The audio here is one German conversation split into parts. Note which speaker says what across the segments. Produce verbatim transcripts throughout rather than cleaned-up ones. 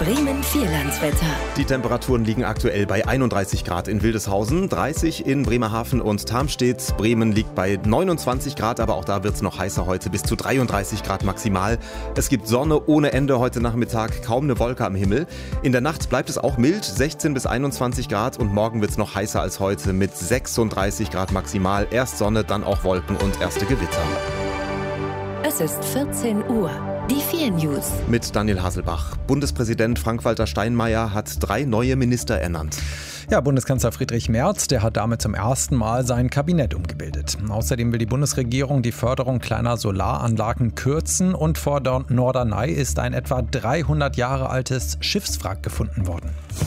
Speaker 1: Bremen-Vierlandswetter.
Speaker 2: Die Temperaturen liegen aktuell bei einunddreißig Grad in Wildeshausen, dreißig in Bremerhaven und Tarmstedt. Bremen liegt bei neunundzwanzig Grad, aber auch da wird es noch heißer heute, bis zu dreiunddreißig Grad maximal. Es gibt Sonne ohne Ende heute Nachmittag, kaum eine Wolke am Himmel. In der Nacht bleibt es auch mild, sechzehn bis einundzwanzig Grad, und morgen wird es noch heißer als heute mit sechsunddreißig Grad maximal. Erst Sonne, dann auch Wolken und erste Gewitter.
Speaker 1: Es ist vierzehn Uhr. Die vier News.
Speaker 2: Mit Daniel Haselbach. Bundespräsident Frank-Walter Steinmeier hat drei neue Minister ernannt.
Speaker 3: Ja, Bundeskanzler Friedrich Merz, der hat damit zum ersten Mal sein Kabinett umgebildet. Außerdem will die Bundesregierung die Förderung kleiner Solaranlagen kürzen, und vor Norderney ist ein etwa dreihundert Jahre altes Schiffswrack gefunden worden.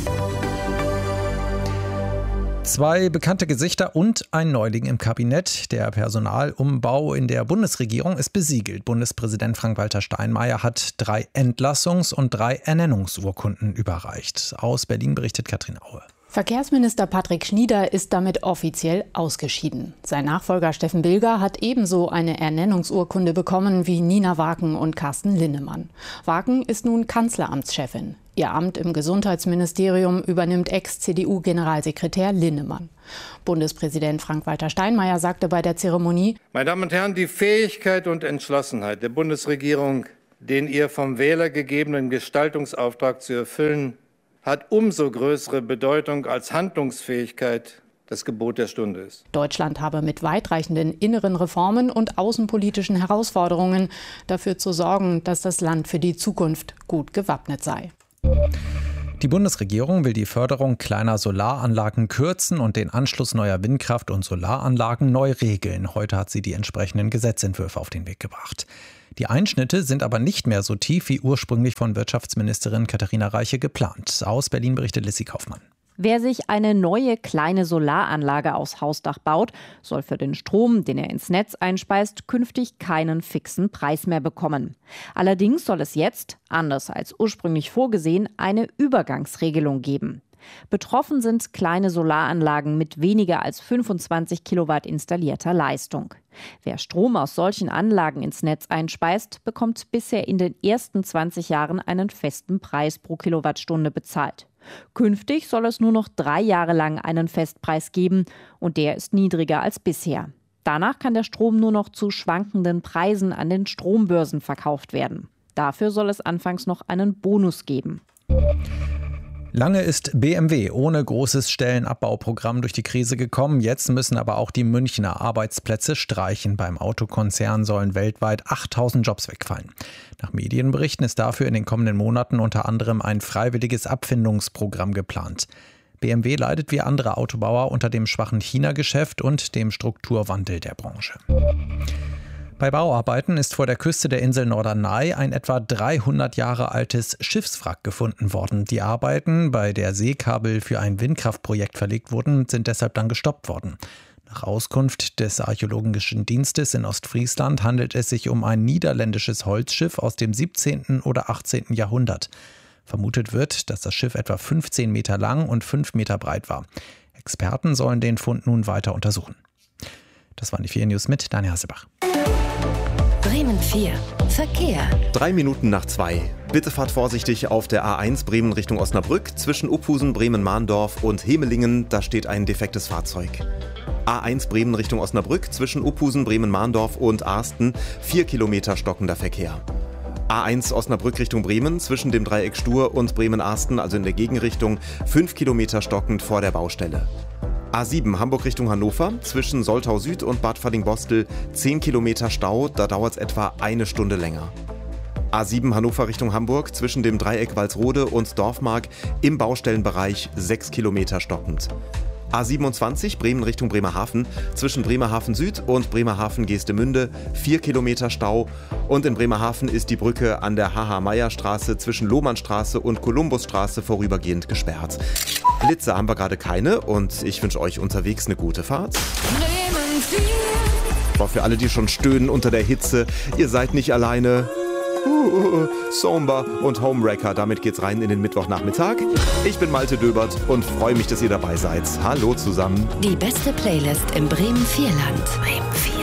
Speaker 3: Zwei bekannte Gesichter und ein Neuling im Kabinett. Der Personalumbau in der Bundesregierung ist besiegelt. Bundespräsident Frank-Walter Steinmeier hat drei Entlassungs- und drei Ernennungsurkunden überreicht. Aus Berlin berichtet Katrin Aue.
Speaker 4: Verkehrsminister Patrick Schnieder ist damit offiziell ausgeschieden. Sein Nachfolger Steffen Bilger hat ebenso eine Ernennungsurkunde bekommen wie Nina Waken und Carsten Linnemann. Waken ist nun Kanzleramtschefin. Ihr Amt im Gesundheitsministerium übernimmt Ex-C D U-Generalsekretär Linnemann. Bundespräsident Frank-Walter Steinmeier sagte bei der Zeremonie:
Speaker 5: Meine Damen und Herren, die Fähigkeit und Entschlossenheit der Bundesregierung, den ihr vom Wähler gegebenen Gestaltungsauftrag zu erfüllen, hat umso größere Bedeutung, als Handlungsfähigkeit das Gebot der Stunde ist.
Speaker 4: Deutschland habe mit weitreichenden inneren Reformen und außenpolitischen Herausforderungen dafür zu sorgen, dass das Land für die Zukunft gut gewappnet sei.
Speaker 3: Die Bundesregierung will die Förderung kleiner Solaranlagen kürzen und den Anschluss neuer Windkraft- und Solaranlagen neu regeln. Heute hat sie die entsprechenden Gesetzentwürfe auf den Weg gebracht. Die Einschnitte sind aber nicht mehr so tief wie ursprünglich von Wirtschaftsministerin Katharina Reiche geplant. Aus Berlin berichtet Lissy Kaufmann.
Speaker 6: Wer sich eine neue kleine Solaranlage aufs Hausdach baut, soll für den Strom, den er ins Netz einspeist, künftig keinen fixen Preis mehr bekommen. Allerdings soll es jetzt, anders als ursprünglich vorgesehen, eine Übergangsregelung geben. Betroffen sind kleine Solaranlagen mit weniger als fünfundzwanzig Kilowatt installierter Leistung. Wer Strom aus solchen Anlagen ins Netz einspeist, bekommt bisher in den ersten zwanzig Jahren einen festen Preis pro Kilowattstunde bezahlt. Künftig soll es nur noch drei Jahre lang einen Festpreis geben, und der ist niedriger als bisher. Danach kann der Strom nur noch zu schwankenden Preisen an den Strombörsen verkauft werden. Dafür soll es anfangs noch einen Bonus geben.
Speaker 3: Lange ist B M W ohne großes Stellenabbauprogramm durch die Krise gekommen. Jetzt müssen aber auch die Münchner Arbeitsplätze streichen. Beim Autokonzern sollen weltweit achttausend Jobs wegfallen. Nach Medienberichten ist dafür in den kommenden Monaten unter anderem ein freiwilliges Abfindungsprogramm geplant. B M W leidet wie andere Autobauer unter dem schwachen China-Geschäft und dem Strukturwandel der Branche. Bei Bauarbeiten ist vor der Küste der Insel Norderney ein etwa dreihundert Jahre altes Schiffswrack gefunden worden. Die Arbeiten, bei der Seekabel für ein Windkraftprojekt verlegt wurden, sind deshalb dann gestoppt worden. Nach Auskunft des Archäologischen Dienstes in Ostfriesland handelt es sich um ein niederländisches Holzschiff aus dem siebzehnten oder achtzehnten Jahrhundert. Vermutet wird, dass das Schiff etwa fünfzehn Meter lang und fünf Meter breit war. Experten sollen den Fund nun weiter untersuchen. Das waren die vier News mit Daniel Haselbach.
Speaker 1: Bremen vier. Verkehr.
Speaker 2: Drei Minuten nach zwei. Bitte fahrt vorsichtig auf der A eins Bremen Richtung Osnabrück. Zwischen Uphusen, Bremen-Mahndorf und Hemelingen, da steht ein defektes Fahrzeug. A eins Bremen Richtung Osnabrück. Zwischen Uphusen, Bremen-Mahndorf und Arsten. Vier Kilometer stockender Verkehr. A eins Osnabrück Richtung Bremen. Zwischen dem Dreieck Stur und Bremen-Arsten, also in der Gegenrichtung. Fünf Kilometer stockend vor der Baustelle. A sieben Hamburg Richtung Hannover, zwischen Soltau Süd und Bad Falling-Bostel zehn Kilometer Stau, da dauert es etwa eine Stunde länger. A sieben Hannover Richtung Hamburg, zwischen dem Dreieck Walsrode und Dorfmark im Baustellenbereich sechs Kilometer stockend. A siebenundzwanzig Bremen Richtung Bremerhaven, zwischen Bremerhaven Süd und Bremerhaven Geestemünde vier Kilometer Stau, und in Bremerhaven ist die Brücke an der H H-Meyer-Straße zwischen Lohmannstraße und Kolumbusstraße vorübergehend gesperrt. Blitze haben wir gerade keine, und ich wünsche euch unterwegs eine gute Fahrt. Boah, für alle, die schon stöhnen unter der Hitze, ihr seid nicht alleine. Uh, Somber und Homewrecker, damit geht's rein in den Mittwochnachmittag. Ich bin Malte Döbert und freue mich, dass ihr dabei seid. Hallo zusammen.
Speaker 1: Die beste Playlist im Bremen-Vierland. Bremen vier.